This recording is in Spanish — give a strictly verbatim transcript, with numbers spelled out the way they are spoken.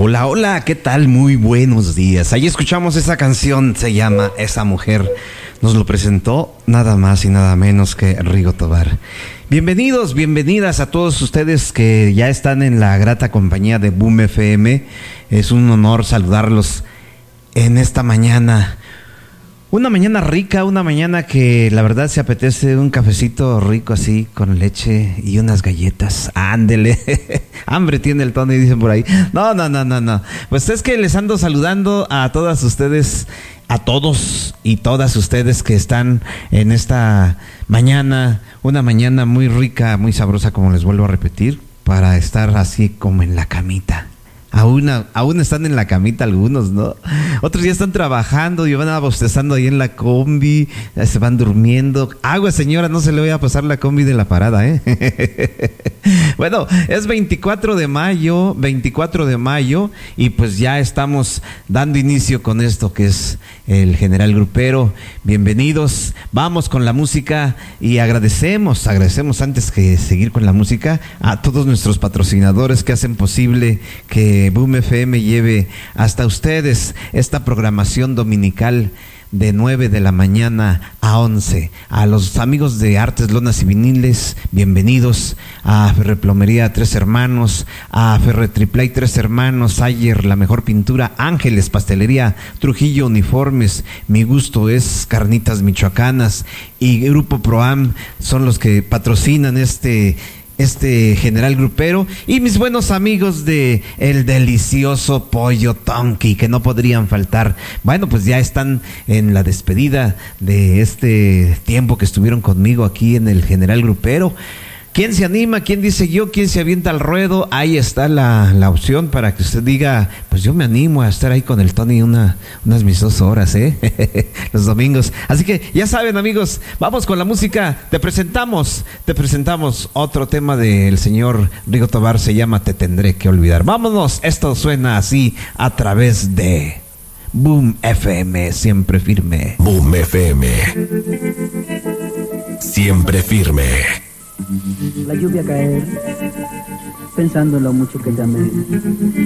Hola, hola, ¿qué tal? Muy buenos días. Ahí escuchamos esa canción, se llama Esa Mujer. Nos lo presentó nada más y nada menos que Rigo Tobar. Bienvenidos, bienvenidas a todos ustedes que ya están en la grata compañía de Boom F M. Es un honor saludarlos en esta mañana. Una mañana rica, una mañana que la verdad se apetece un cafecito rico así con leche y unas galletas. Ándele. Hambre tiene el Tony, dicen por ahí. No, no, no, no, no. Pues es que les ando saludando a todas ustedes, a todos y todas ustedes que están en esta mañana, una mañana muy rica, muy sabrosa, como les vuelvo a repetir, para estar así como en la camita. Aún, aún están en la camita algunos, ¿no? Otros ya están trabajando y van a bostezando ahí en la combi, se van durmiendo. Agua, señora, no se le voy a pasar la combi de la parada, ¿eh? Bueno, es veinticuatro de mayo, veinticuatro de mayo, y pues ya estamos dando inicio con esto que es el General Grupero. Bienvenidos, vamos con la música y agradecemos, agradecemos antes que seguir con la música a todos nuestros patrocinadores que hacen posible que Boom F M lleve hasta ustedes esta programación dominical de nueve de la mañana a once. A los amigos de Artes Lonas y Viniles, bienvenidos. A Ferreplomería Tres Hermanos, a Ferretriplay Tres Hermanos, Ayer, La Mejor Pintura, Ángeles Pastelería, Trujillo Uniformes, Mi Gusto es Carnitas Michoacanas y Grupo Proam son los que patrocinan este este General Grupero, y mis buenos amigos de el delicioso Pollo Tonki, que no podrían faltar. Bueno, pues ya están en la despedida de este tiempo que estuvieron conmigo aquí en el General Grupero. ¿Quién se anima? ¿Quién dice yo? ¿Quién se avienta al ruedo? Ahí está la, la opción para que usted diga, pues yo me animo a estar ahí con el Tony una, unas mis dos horas, ¿eh? Los domingos. Así que ya saben, amigos, vamos con la música. Te presentamos, te presentamos otro tema del señor Rigo Tobar, se llama Te Tendré que Olvidar. Vámonos, esto suena así a través de Boom F M, siempre firme. Boom F M, siempre firme. La lluvia caer, pensando en lo mucho que te amé.